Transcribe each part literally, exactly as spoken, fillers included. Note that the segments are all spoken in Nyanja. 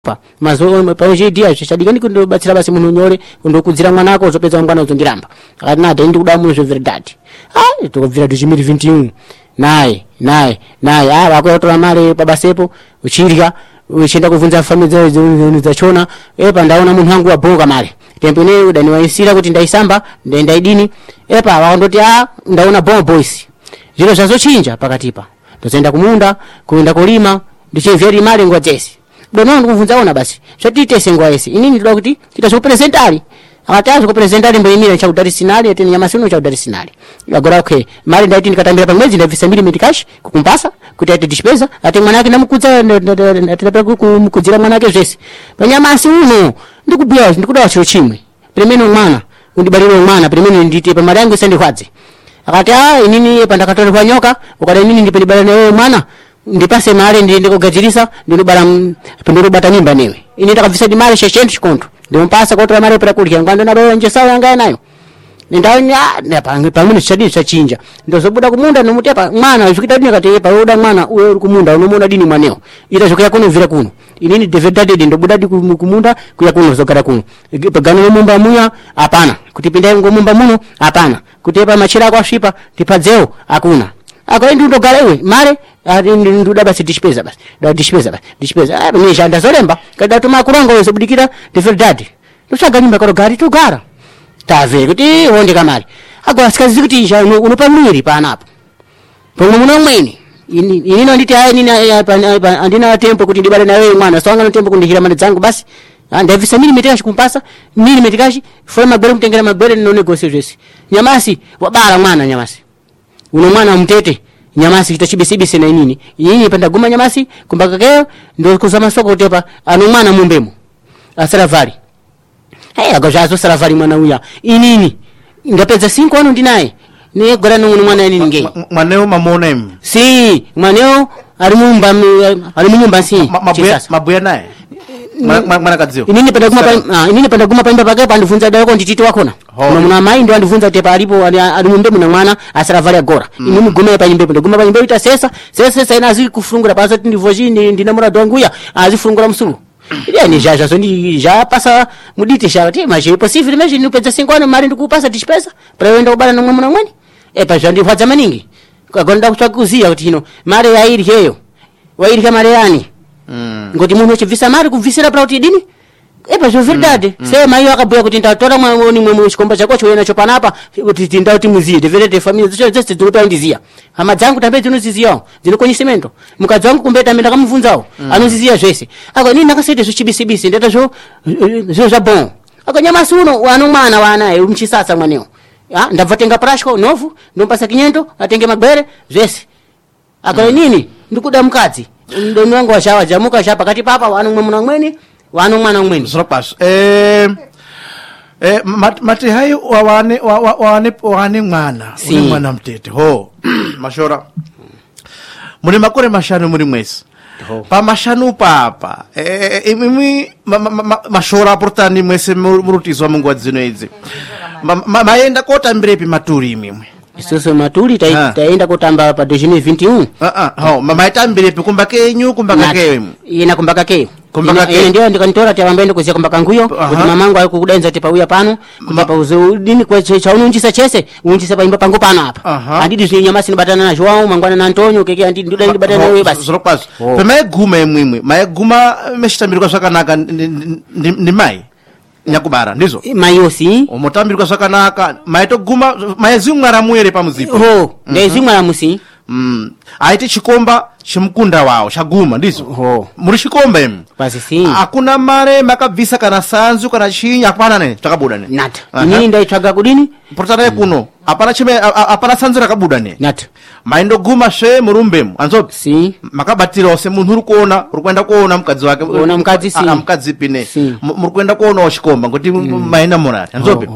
pa mazo pa ojedia chadikani kundo batsira basi munhu nyore kundo kudzira mwana wako uzopedza mwana uzongiramba akati nada ndi kuda munhu verdade ah tokubvira tuchimiri vinte e um naye naye naye ah wakotora mali babasepo uchirya uchienda kuvunza family za chona epa ndaona munhu wangu wabonga mali tempo ne udani waisira kuti ndaisamba ndenda idini epa wakondoti ah ndaona bomb boys zviro zvazochinja pakatipa tozoenda kumunda kuenda kulima ndichevheri mali ngwa tesi dono ndikuvunzaona basi zvatitese ngwa ese inini ndoda kuti titazopresentari akatazo kupresentari mboimira cha udari sinali ete nyama sino cha udari sinali agora okay mali ndaiti ndikatambira pamwezi ndavisa mili medikash kukumpasa kuti ate dispesa ate mwana wake ndamukudza atapa kumukudzira mwana wake zvese panyama si uno ndikubhuya ndikudawa chiro chimwe primeno mwana undibalire mwana primeno ndite pamari yangu sendikwadze akati ah inini pandakatorwa nyoka ukada inini ndipelibala nawe mwana ndipase mali ndiende kugadzirisa ndinobala ndinobata mimba newe ini ndakavisa dimali sheshentu chikonto ndimpasa kotora mali para kulya ngwando nabayo nje sawa yanga nayo ndawanya napange pamwe chadini chachinja ndozobuda kumunda nomutepa mwana zvikita dini kati pa uda mwana uwe uri kumunda unomona dini mwaneo ita zvokuya kuno vira kuno inini devedade ndobuda di kumunda kuya kuno zogara kuno pagano mumba muya hapana kuti pinda ngomumba muno hapana kuti pa machira kwa shipa tipadzeo hakuna akaendi ndogara iwe mare ari nduda basi dispesa basi da dispesa basi dispesa ah mimi shanda solemba kada tuma kuranga weso budikira devedade tushaga nyumba karo gari tugara tave kuti honde kamali agora sikazi kuti ja unopa mwiri panapo pomwe muno mweni ini ini nditi hayi nini andina tempo kuti ndibale nawe mwana so ngana tempo kundihira mali zangu basi ndavisa mili metikashi kumpasa mili metikashi fora mabere mtengera mabere no negocio jesi nyamasi wabala mwana nyamasi uno mwana mtete nyamasi kitachibisibise na nini yini panda guma nyamasi kumbaka keo ndo kuzama soko tepa anu mwana mumbemo asaravari hey agajazo saravari mwana uya inini ngapedza cinco ano ndinaye ne gora no mwana nini ngei mwaneo mamona im si mwaneo ari mumba ari mumba si mabuya naye mwana kadzio inini panda guma pa inini panda guma pa pake pandivunza dayo ndititi wakona mwana mai ndo andivunza tepa alipo ari mumbemo na mwana asaravari agora ini mugume pa nyimbe panda guma pa nyimbe ita sesa sesa sesa ina azi kufungura pasa ndivoji ndina murado wangu ya azifungura msulu yani jaja so ndi ja pasa mudite shati maje possible imagine nupedza cinco ano mari ndikupasa dispesa para wenda kubala nomwe mwana mweni e pa jandi fadza maningi kagonda kuchakuzia kuti hino mari yairi heyo wairi kama yani mm. ngoti munhu chivisa mari kuvisira para kuti dini e pa jo verdade mm. se mai akabuya kuti ndatora mwani mwe chikomba chako choena cho panapa kuti tinda kuti muzie de verete family zicho zese dzinopa ndizia hama dzangu tambe dzinozizia dzinokonyisement mukadzi wangu kumbeta menda kamuvunzawo mm. anozizia zvese ako nini nakasete zvichibisibisi ndeta zvo zvo zva bon ako nyamasi uno wano mwana wana e umchisasa mwaneo ah ndabva tenga prashko novu ndompasa kinyendo atenge magbere zvese ako mm. nini ndikuda mukadzi ndono wangu washawa jamuka shapa kati papa wano mwe mwana mweni wano mwana mweni zropas eh eh mati hayo wawane wawane wawane mwana uri mwana mtete ho mashora muri makore mashanu muri mwezi pa mashanu papa eh imimi mashora portani mwese murutizwa mungu wadzino idzi maenda kotambire pi maturi imimwe isoso maturi taenda kutamba pa deux mille vingt et un ah ah ho mama itambire pi kumbaka enyu kumbaka kewe ina kumbaka kewe kumbaka kewe ndio ndikantora tawambende kuzia kumbaka nguyo kuti mamangu ali kukudenza tepa uya pano kumbaka uzudini kwa cha ununjisa chese ununjisa pa imba pango pano hapa andidi zinyama sinibatana na Joao mangwana na Antonio keke andidi ndio ndibatana wewe basi zoropas pema guma imwimwe mai guma meshitambira kwa sakanaka ni mai nyakubara ndizo mayosi umotambirwa sakanaka maito guma mayezimwara muere pamuzipo ho ndezimwara musi mm aiti chikomba chimkunda wao chaguma ndizo ho muri chikomba em basi si hakuna mare makabvisa kana sanzu kana chinya hapana ne takabuda ne nat nini ndaitsvaga kudini portana kuno hapana chime hapana sanzu rakabuda ne nat maindo guma she murumbemu anzopi si makabatira ose munhu uri kuona uri kwenda kuona mukadzi wake kuona mukadzi si mukadzi pine muri kwenda kuona washikomba ngoti maina morari anzopi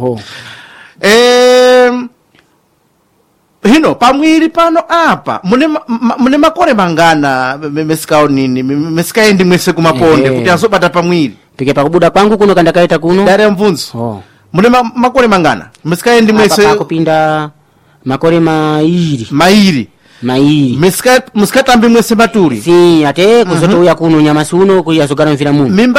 eh hino pamwiri pano apa mune mune makore mangana mesikao nini mesikaendi mwese kumaponde kuti azobata pamwiri pike pakubuda kwangu kuno kanda kaita kuno dare mvunzo oh mune makore mangana mesikaendi mwese akupinda makore mairi mairi mairi mesika muskatambi mwese maturi si ate kuzoto uya kuno nyamasuno kuyazogara mvira mungu mimba